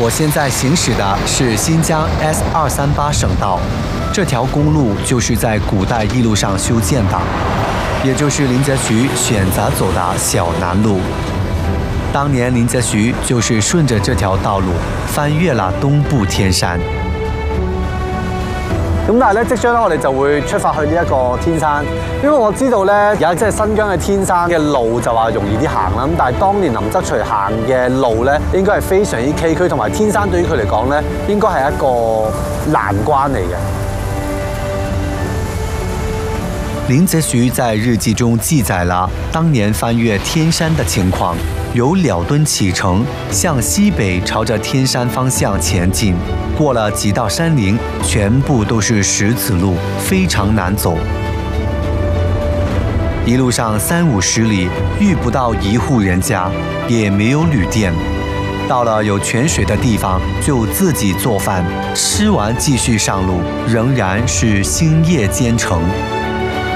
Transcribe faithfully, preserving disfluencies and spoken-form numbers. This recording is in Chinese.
我现在行驶的是新疆 S 二三八省道，这条公路就是在古代一路上修建的，也就是林则徐选择走的小南路。当年林则徐就是顺着這條道路翻越了東部天山。 咁但係咧，即將咧我哋就會出發去呢一個天山，因為我知道咧，而家即係新疆嘅天山嘅路就話容易啲行啦。咁但係當年林則徐行嘅路咧，應該係非常之崎嶇，同埋天山對於佢嚟講咧，應該係一個難關嚟嘅。 林则徐在日記中記載了當年翻越天山的情況，由了敦啟程，向西北朝着天山方向前進，過了幾道山嶺，全部都是石子路，非常難走。一路上三五十里遇不到一戶人家，也沒有旅店。到了有泉水的地方，就自己做飯，吃完繼續上路，仍然是星夜兼程。